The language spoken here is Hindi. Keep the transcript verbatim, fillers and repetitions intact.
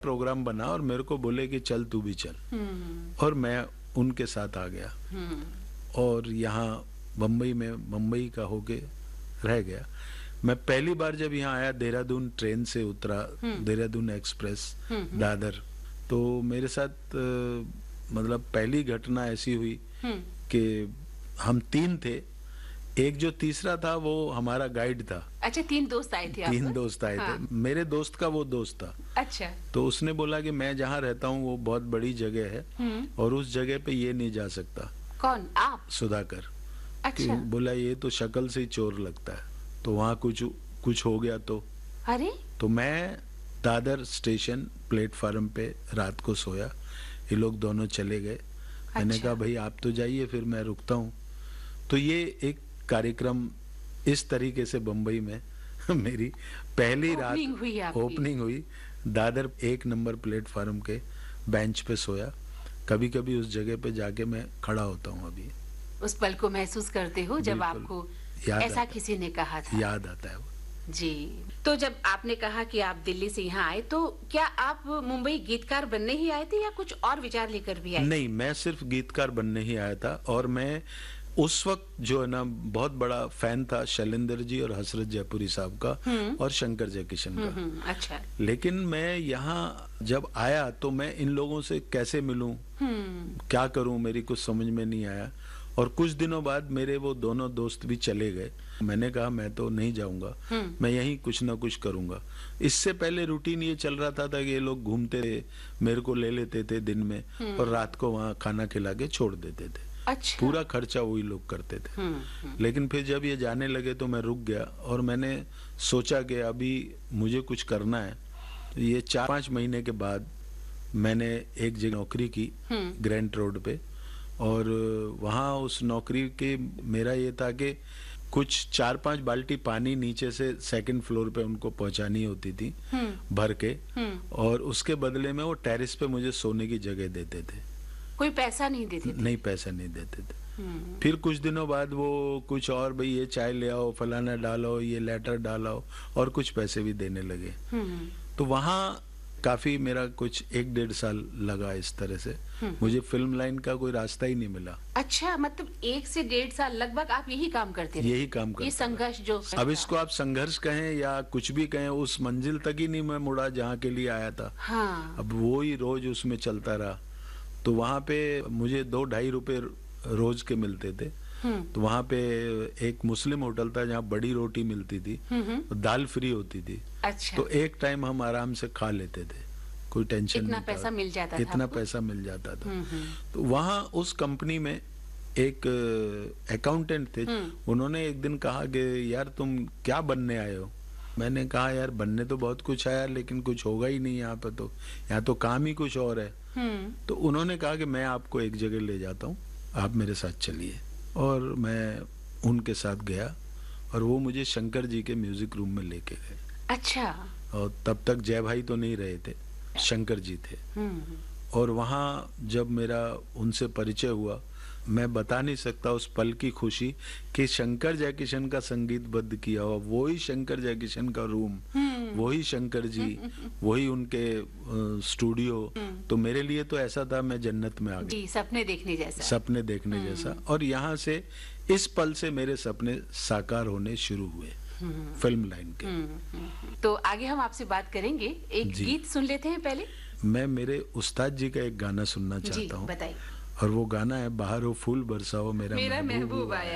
प्रोग्राम बना और मेरे को बोले कि चल तू भी चल, और मैं उनके साथ आ गया और यहाँ बम्बई में बम्बई का होके रह गया। मैं पहली बार जब यहाँ आया देहरादून ट्रेन से उतरा, देहरादून एक्सप्रेस दादर, तो मेरे साथ आ, मतलब पहली घटना ऐसी हुई कि हम तीन थे, एक जो तीसरा था वो हमारा गाइड था। अच्छा, तीन दोस्त आए थे? तीन दोस्त आए हाँ। थे, मेरे दोस्त का वो दोस्त था। अच्छा। तो उसने बोला कि मैं जहाँ रहता हूँ वो बहुत बड़ी जगह है और उस जगह पे ये नहीं जा सकता। कौन? आप? सुधाकर। अच्छा। बोला ये तो शक्ल से ही चोर लगता है, तो वहाँ कुछ कुछ हो गया तो। अरे? तो मैं दादर स्टेशन प्लेटफार्म पे रात को सोया, ये लोग दोनों चले गए। अच्छा। मैंने कहा भाई आप तो जाइए, फिर मैं रुकता हूँ। तो ये एक कार्यक्रम इस तरीके से बम्बई में मेरी पहली रात हुई ओपनिंग हुई। दादर एक नंबर प्लेटफार्म के बेंच पे सोया। कभी कभी उस जगह पे जाके मैं खड़ा होता हूँ। अभी उस पल को महसूस करते हो जब आपको ऐसा किसी ने कहा था? याद आता है वो जी। तो जब आपने कहा कि आप दिल्ली से यहाँ आए, तो क्या आप मुंबई गीतकार बनने ही आए थे या कुछ और विचार लेकर भी आए? नहीं, मैं सिर्फ गीतकार बनने ही आया था। और मैं उस वक्त जो है ना बहुत बड़ा फैन था शैलेंद्र जी और हसरत जयपुरी साहब का और शंकर जयकिशन का। अच्छा। लेकिन मैं यहाँ जब आया तो मैं इन लोगों से कैसे मिलूं, क्या करूं, मेरी कुछ समझ में नहीं आया। और कुछ दिनों बाद मेरे वो दोनों दोस्त भी चले गए। मैंने कहा मैं तो नहीं जाऊंगा, मैं यहीं कुछ ना कुछ करूंगा। इससे पहले रूटीन ये चल रहा था, था कि ये लोग घूमते थे, मेरे को ले लेते थे दिन में और रात को वहाँ खाना खिला के छोड़ देते थे। अच्छा। पूरा खर्चा वही लोग करते थे। लेकिन फिर जब ये जाने लगे तो मैं रुक गया और मैंने सोचा कि अभी मुझे कुछ करना है। तो ये चार पाँच महीने के बाद मैंने एक जगह नौकरी की ग्रैंड रोड पे, और वहाँ उस नौकरी के मेरा ये था कि कुछ चार पांच बाल्टी पानी नीचे से सेकंड फ्लोर पे उनको पहुंचानी होती थी भर के, और उसके बदले में वो टेरेस पे मुझे सोने की जगह देते थे। कोई पैसा नहीं देते थे? नहीं, पैसा नहीं देते थे। फिर कुछ दिनों बाद वो कुछ और, भाई ये चाय ले आओ, फलाना डालो, ये लेटर डालो, और कुछ पैसे भी देने लगे। तो वहाँ काफी मेरा कुछ एक डेढ़ साल लगा इस तरह से। मुझे फिल्म लाइन का कोई रास्ता ही नहीं मिला। अच्छा, मतलब एक से डेढ़ साल लगभग आप यही काम करते रहे? यही काम करते। ये संघर्ष जो अब इसको आप संघर्ष कहें या कुछ भी कहें, उस मंजिल तक ही नहीं मैं मुड़ा जहाँ के लिए आया था। हाँ। अब वो ही रोज उसमें चलता रहा। तो वहाँ पे मुझे दो ढाई रुपए रोज के मिलते थे। तो वहाँ पे एक मुस्लिम होटल था जहाँ बड़ी रोटी मिलती थी, दाल फ्री होती थी। अच्छा। तो एक टाइम हम आराम से खा लेते थे, कोई टेंशन नहीं था। इतना पैसा मिल जाता था? इतना पैसा मिल जाता था। तो वहाँ उस कंपनी में एक अकाउंटेंट थे, उन्होंने एक दिन कहा कि यार तुम क्या बनने आए हो? मैंने कहा यार बनने तो बहुत कुछ आया, लेकिन कुछ होगा ही नहीं यहाँ पे, तो यहाँ तो काम ही कुछ और है। तो उन्होंने कहा कि मैं आपको एक जगह ले जाता हूँ, आप मेरे साथ चलिए। और मैं उनके साथ गया और वो मुझे शंकर जी के म्यूजिक रूम में लेके गए। अच्छा। और तब तक जय भाई तो नहीं रहे थे, शंकर जी थे। और वहाँ जब मेरा उनसे परिचय हुआ, मैं बता नहीं सकता उस पल की खुशी कि शंकर जयकिशन का संगीतबद्ध किया हुआ वही शंकर जयकिशन का रूम, वही शंकर जी, वही उनके स्टूडियो। तो मेरे लिए तो ऐसा था मैं जन्नत में आ गया। सपने देखने जैसा। सपने देखने जैसा। और यहाँ से इस पल से मेरे सपने साकार होने शुरू हुए फिल्म लाइन के। तो आगे हम आपसे बात करेंगे, एक गीत सुन लेते हैं पहले। मैं मेरे उस्ताद जी का एक गाना सुनना चाहता हूँ, बताइए। और वो गाना है बाहर हो फूल बरसाओ मेरा मेरा महबूब आया।